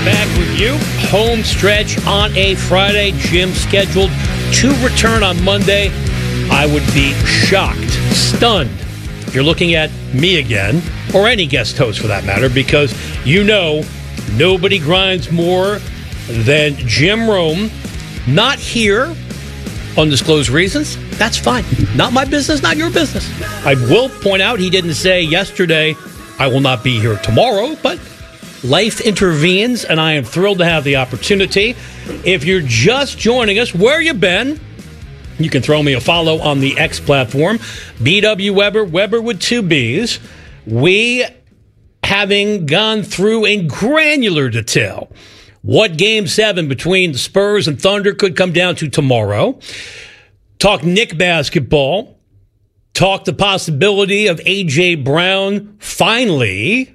back with you. Home stretch on a Friday. Jim scheduled to return on Monday. I would be shocked, stunned, if you're looking at me again, or any guest host for that matter, because you know nobody grinds more than Jim Rome. Not here, undisclosed reasons. That's fine. Not my business, not your business. I will point out he didn't say yesterday, I will not be here tomorrow, but life intervenes, and I am thrilled to have the opportunity. If you're just joining us, where you been? You can throw me a follow on the X platform. BW Weber, Weber with two B's. We, having gone through in granular detail what Game 7 between the Spurs and Thunder could come down to tomorrow, talk Knick basketball, talk the possibility of A.J. Brown finally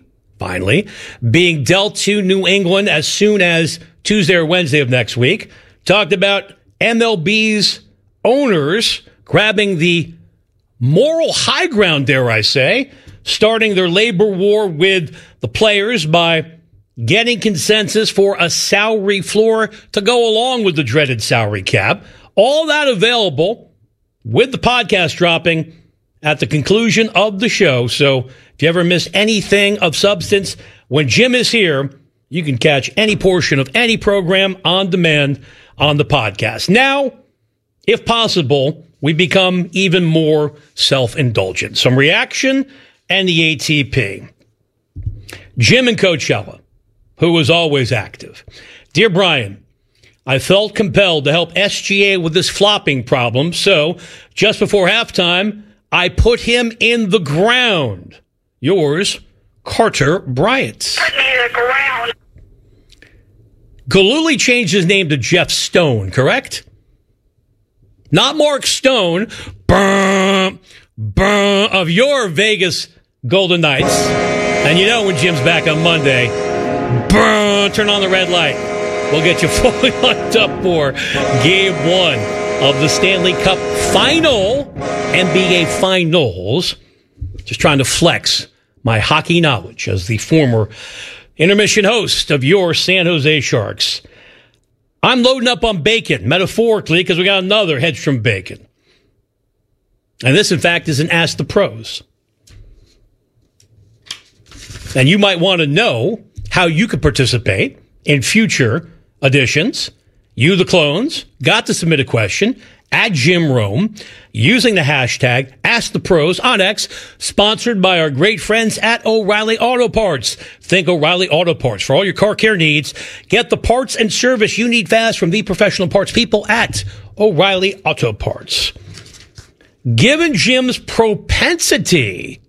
being dealt to New England as soon as Tuesday or Wednesday of next week. Talked about MLB's owners grabbing the moral high ground, dare I say, starting their labor war with the players by getting consensus for a salary floor to go along with the dreaded salary cap. All that available with the podcast dropping at the conclusion of the show. So if you ever miss anything of substance, when Jim is here, you can catch any portion of any program on demand on the podcast. Now, if possible, we become even more self-indulgent. Some reaction and the ATP. Jim in Coachella, who was always active. Dear Brian, I felt compelled to help SGA with this flopping problem, so just before halftime, I put him in the ground. Yours, Carter Bryant. Put me in the ground. Galuli changed his name to Jeff Stone, correct? Not Mark Stone, of your Vegas Golden Knights. And you know when Jim's back on Monday, turn on the red light. We'll get you fully locked up for Game 1 of the Stanley Cup Final, NBA Finals. Just trying to flex my hockey knowledge as the former intermission host of your San Jose Sharks. I'm loading up on bacon, metaphorically, because we got another Hedstrom bacon. And this, in fact, is an Ask the Pros. And you might want to know how you could participate in future editions. You, the clones, got to submit a question at Jim Rome using the hashtag AskThePros on X, sponsored by our great friends at O'Reilly Auto Parts. Think O'Reilly Auto Parts for all your car care needs. Get the parts and service you need fast from the professional parts people at O'Reilly Auto Parts. Given Jim's propensity,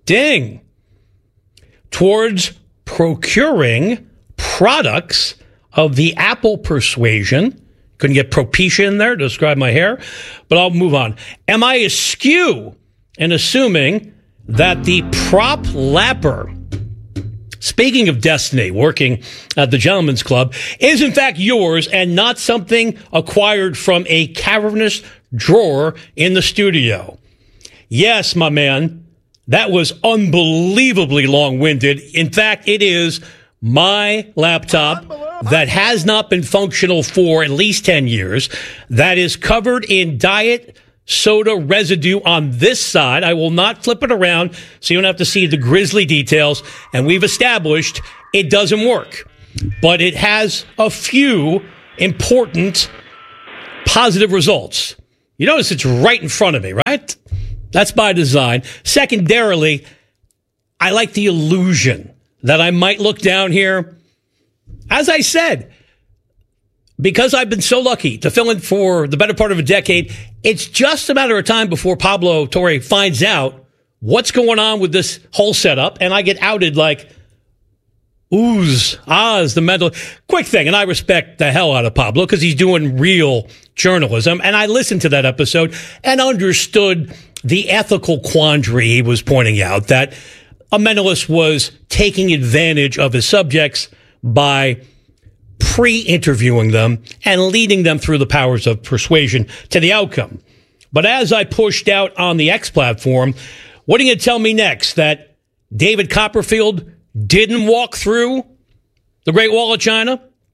towards procuring products of the Apple persuasion, couldn't get Propecia in there to describe my hair, but I'll move on. Am I askew in assuming that the prop lapper, speaking of destiny, working at the Gentleman's Club, is in fact yours and not something acquired from a cavernous drawer in the studio? Yes, my man, that was unbelievably long-winded. In fact, it is my laptop that has not been functional for at least 10 years, that is covered in diet soda residue on this side. I will not flip it around so you don't have to see the grisly details. And we've established it doesn't work. But it has a few important positive results. You notice it's right in front of me, right? That's by design. Secondarily, I like the illusion that I might look down here. As I said, because I've been so lucky to fill in for the better part of a decade, it's just a matter of time before Pablo Torre finds out what's going on with this whole setup, and I get outed like, oohs, ahs, the mental. Quick thing, and I respect the hell out of Pablo because he's doing real journalism, and I listened to that episode and understood the ethical quandary he was pointing out, that a mentalist was taking advantage of his subjects by pre-interviewing them and leading them through the powers of persuasion to the outcome. But as I pushed out on the X platform, what are you going to tell me next? That David Copperfield didn't walk through the Great Wall of China?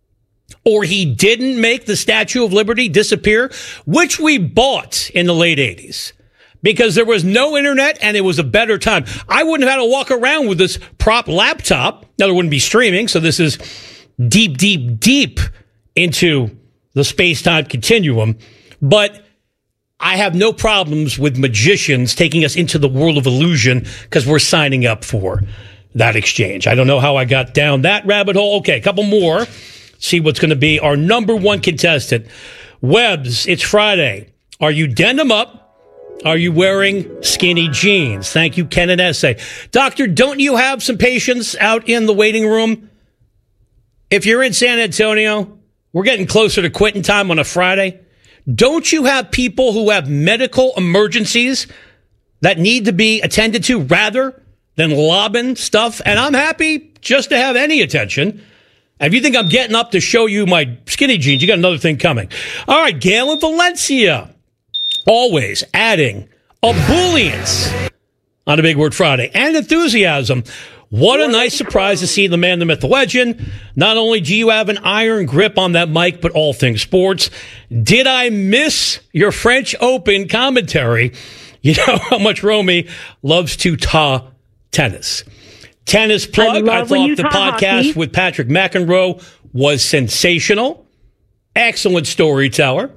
or he didn't make the Statue of Liberty disappear, which we bought in the late 80s. Because there was no internet and it was a better time. I wouldn't have had to walk around with this prop laptop. Now, there wouldn't be streaming, so this is deep, deep, deep into the space-time continuum. But I have no problems with magicians taking us into the world of illusion because we're signing up for that exchange. I don't know how I got down that rabbit hole. Okay, a couple more. See what's going to be our number one contestant. Webbs, it's Friday. Are you denim up? Are you wearing skinny jeans? Thank you, Ken and Essay. Doctor, don't you have some patients out in the waiting room? If you're in San Antonio, we're getting closer to quitting time on a Friday. Don't you have people who have medical emergencies that need to be attended to rather than lobbing stuff? And I'm happy just to have any attention. If you think I'm getting up to show you my skinny jeans, you got another thing coming. All right, Gail in Valencia. Always adding ebullience on a Big Word Friday and enthusiasm. What a nice surprise to see the man, the myth, the legend. Not only do you have an iron grip on that mic, but all things sports. Did I miss your French Open commentary? You know how much Romy loves to tennis. Tennis plug. I thought the podcast with Patrick McEnroe was sensational. Excellent storyteller.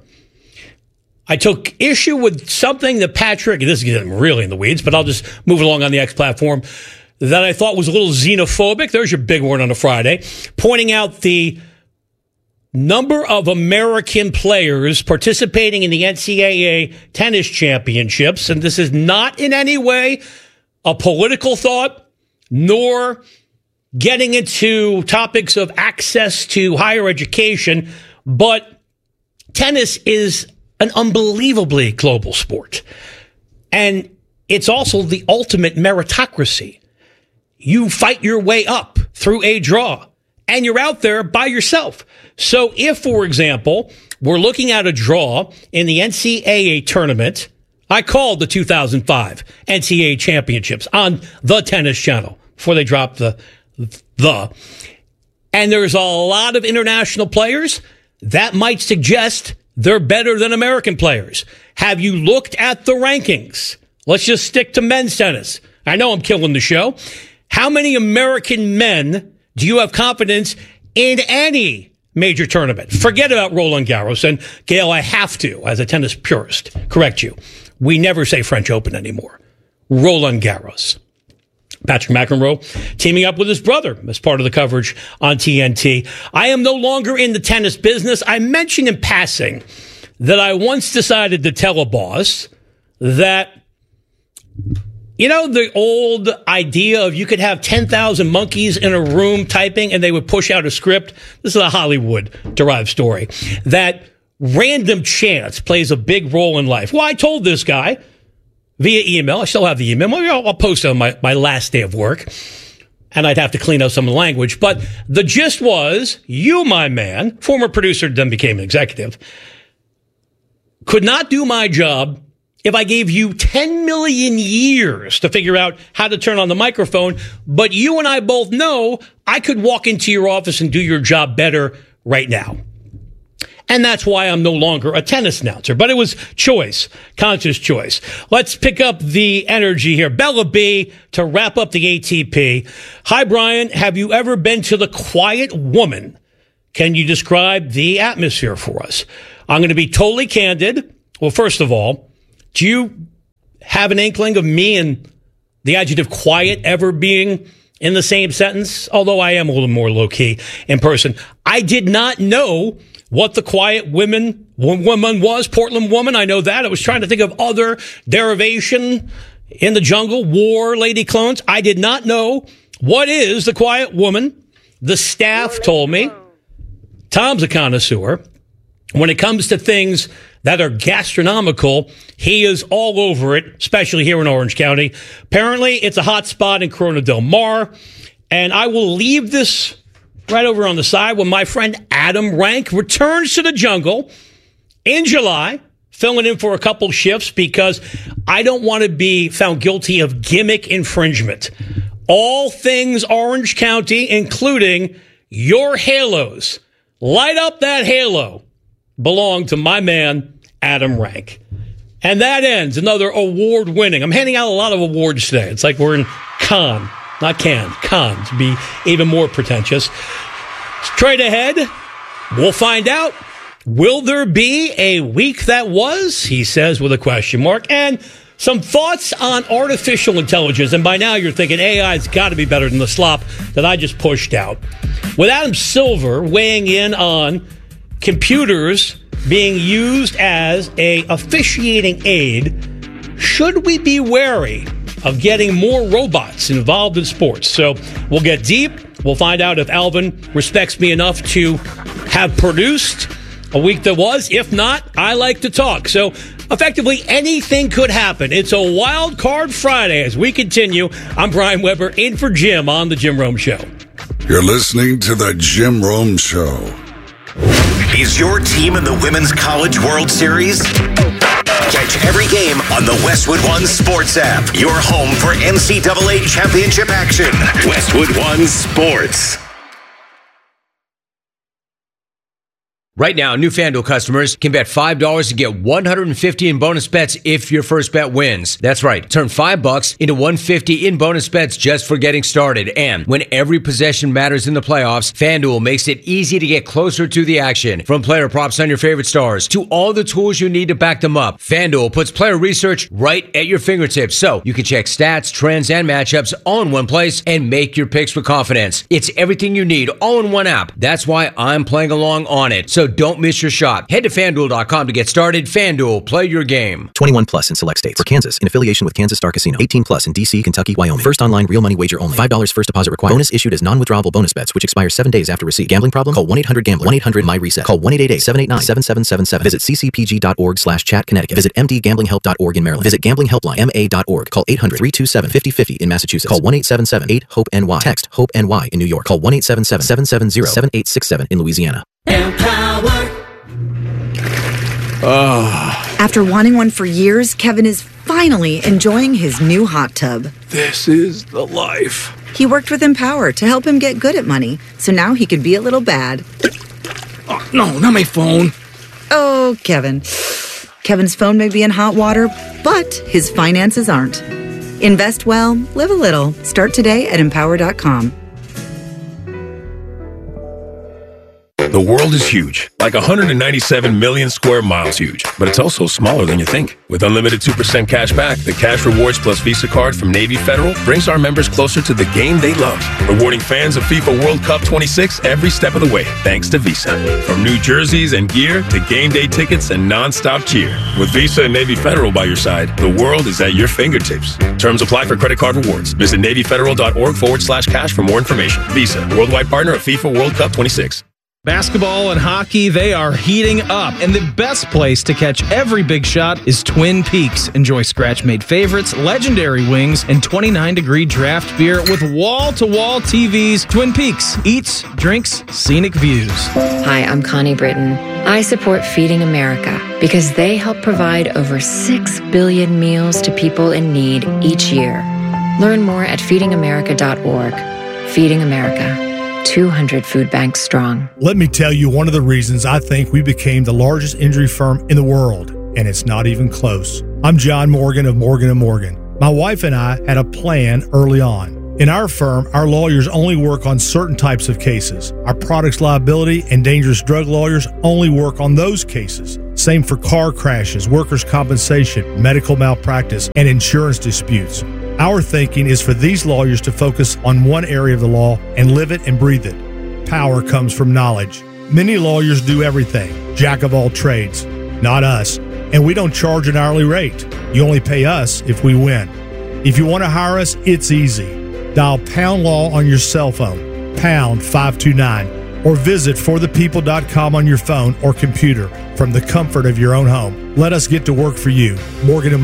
I took issue with something that Patrick, this is getting really in the weeds, but I'll just move along on the X platform, that I thought was a little xenophobic. There's your big word on a Friday. Pointing out the number of American players participating in the NCAA tennis championships. And this is not in any way a political thought, nor getting into topics of access to higher education. But tennis is an unbelievably global sport. And it's also the ultimate meritocracy. You fight your way up through a draw, and you're out there by yourself. So if, for example, we're looking at a draw in the NCAA tournament, I called the 2005 NCAA championships on the Tennis Channel before they dropped the. And there's a lot of international players that might suggest they're better than American players. Have you looked at the rankings? Let's just stick to men's tennis. I know I'm killing the show. How many American men do you have confidence in any major tournament? Forget about Roland Garros. And Gail, I have to, as a tennis purist, correct you. We never say French Open anymore. Roland Garros. Patrick McEnroe teaming up with his brother as part of the coverage on TNT. I am no longer in the tennis business. I mentioned in passing that I once decided to tell a boss that, you know, the old idea of you could have 10,000 monkeys in a room typing and they would push out a script. This is a Hollywood-derived story. That random chance plays a big role in life. Well, I told this guy via email. I still have the email. I'll post it on my last day of work. And I'd have to clean up some of the language. But the gist was, you, my man, former producer, then became an executive, could not do my job if I gave you 10 million years to figure out how to turn on the microphone. But you and I both know I could walk into your office and do your job better right now. And that's why I'm no longer a tennis announcer. But it was choice, conscious choice. Let's pick up the energy here. Bella B to wrap up the ATP. Hi, Brian. Have you ever been to the Quiet Woman? Can you describe the atmosphere for us? I'm going to be totally candid. Well, first of all, do you have an inkling of me and the adjective quiet ever being in the same sentence? Although I am a little more low-key in person. I did not know what the Quiet woman was. Portland woman, I know that. I was trying to think of other derivation in the jungle, war, lady clones. I did not know what is the Quiet Woman. The staff told me. Tom's a connoisseur. When it comes to things that are gastronomical, he is all over it, especially here in Orange County. Apparently, it's a hot spot in Corona Del Mar. And I will leave this right over on the side when my friend Adam Rank returns to the jungle in July, filling in for a couple shifts because I don't want to be found guilty of gimmick infringement. All things Orange County, including your halos. Light Up That Halo belonged to my man, Adam Rank. And that ends another award-winning. I'm handing out a lot of awards today. It's like we're in Cannes, not Cannes, Cannes, to be even more pretentious. Straight ahead, we'll find out. Will there be a week that was? He says with a question mark. And some thoughts on artificial intelligence. And by now you're thinking AI's got to be better than the slop that I just pushed out. With Adam Silver weighing in on computers being used as a officiating aid, should we be wary of getting more robots involved in sports? So we'll get deep. We'll find out if Alvin respects me enough to have produced a week that was. If not, I like to talk. So effectively, anything could happen. It's a wild card Friday as we continue. I'm Brian Weber, in for Jim on The Jim Rome Show. You're listening to The Jim Rome Show. Is your team in the Women's College World Series? Catch every game on the Westwood One Sports app. Your home for NCAA championship action. Westwood One Sports. Right now, new FanDuel customers can bet $5 to get $150 in bonus bets if your first bet wins. That's right. Turn $5 into $150 in bonus bets just for getting started. And when every possession matters in the playoffs, FanDuel makes it easy to get closer to the action. From player props on your favorite stars to all the tools you need to back them up, FanDuel puts player research right at your fingertips so you can check stats, trends, and matchups all in one place and make your picks with confidence. It's everything you need all in one app. That's why I'm playing along on it. So don't miss your shot. Head to FanDuel.com to get started. FanDuel, play your game. 21 plus in select states. For Kansas, in affiliation with Kansas Star Casino. 18 plus in D.C., Kentucky, Wyoming. First online real money wager only. $5 first deposit required. Bonus issued as non-withdrawable bonus bets, which expire 7 days after receipt. Gambling problem? Call 1-800-GAMBLER. 1-800-MY-RESET. Call 1-888-789-7777. Visit ccpg.org/chat Connecticut. Visit mdgamblinghelp.org in Maryland. Visit gamblinghelpline.ma.org. Call 800-327-5050 in Massachusetts. Call 1-877-8-HOPE-NY. Text HOPE-NY in New York. Call 1-877-770-7867 in Louisiana. Empower. After wanting one for years, Kevin is finally enjoying his new hot tub. This is the life. He worked with Empower to help him get good at money, so now he could be a little bad. Oh, no, not my phone. Oh, Kevin. Kevin's phone may be in hot water, but his finances aren't. Invest well, live a little. Start today at Empower.com. The world is huge, like 197 million square miles huge, but it's also smaller than you think. With unlimited 2% cash back, the Cash Rewards Plus Visa card from Navy Federal brings our members closer to the game they love, rewarding fans of FIFA World Cup 26 every step of the way, thanks to Visa. From new jerseys and gear to game day tickets and non-stop cheer. With Visa and Navy Federal by your side, the world is at your fingertips. Terms apply for credit card rewards. Visit NavyFederal.org/cash for more information. Visa, worldwide partner of FIFA World Cup 26. Basketball and hockey, they are heating up, and the best place to catch every big shot is Twin Peaks. Enjoy scratch-made favorites, legendary wings, and 29-degree draft beer with wall-to-wall TVs. Twin Peaks, eats, drinks, scenic views. Hi, I'm Connie Britton. I support Feeding America because they help provide over 6 billion meals to people in need each year. Learn more at feedingamerica.org. Feeding America. 200 food banks strong. Let me tell you one of the reasons I think we became the largest injury firm in the world, and it's not even close. I'm John Morgan of Morgan & Morgan. My wife and I had a plan early on. In our firm, our lawyers only work on certain types of cases. Our products liability and dangerous drug lawyers only work on those cases. Same for car crashes, workers' compensation, medical malpractice, and insurance disputes. Our thinking is for these lawyers to focus on one area of the law and live it and breathe it. Power comes from knowledge. Many lawyers do everything, jack of all trades. Not us. And we don't charge an hourly rate. You only pay us if we win. If you want to hire us, it's easy. Dial Pound Law on your cell phone, pound 529, or visit forthepeople.com on your phone or computer from the comfort of your own home. Let us get to work for you. Morgan & Morgan.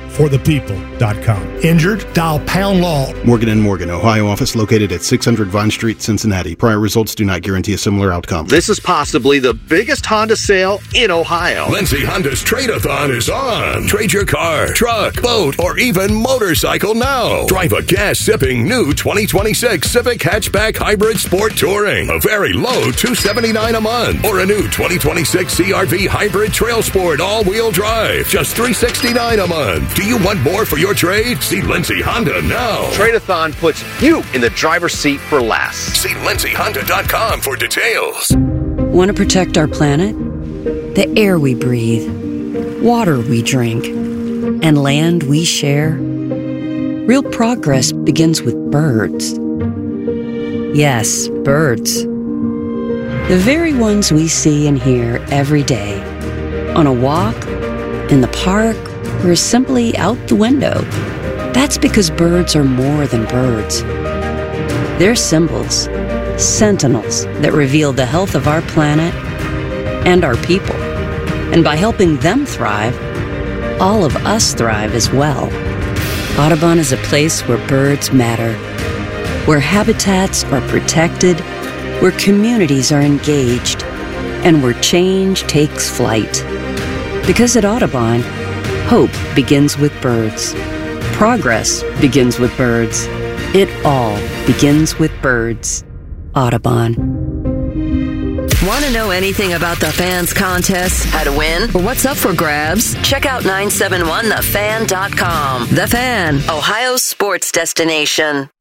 forthepeople.com. Injured? Dial pound law. Morgan & Morgan, Ohio office located at 600 Vine Street, Cincinnati. Prior results do not guarantee a similar outcome. This is possibly the biggest Honda sale in Ohio. Lindsay Honda's Trade-a-thon is on. Trade your car, truck, boat, or even motorcycle now. Drive a gas-sipping new 2026 Civic Hatchback Hybrid Sport Touring. A very low $279 a month. Or a new 2026 CRV Hybrid Trail Sport all-wheel drive. Just $369 a month. Do you want more for your trade? See Lindsay Honda now. Trade-a-thon puts you in the driver's seat for less. See LindsayHonda.com for details. Want to protect our planet? The air we breathe, water we drink, and land we share? Real progress begins with birds. Yes, birds. The very ones we see and hear every day. On a walk, in the park, or simply out the window. That's because birds are more than birds. They're symbols, sentinels that reveal the health of our planet and our people. And by helping them thrive, all of us thrive as well. Audubon is a place where birds matter, where habitats are protected, where communities are engaged, and where change takes flight. Because at Audubon, hope begins with birds. Progress begins with birds. It all begins with birds. Audubon. Want to know anything about the Fans contest, how to win, or what's up for grabs? Check out 971thefan.com. The Fan, Ohio's sports destination.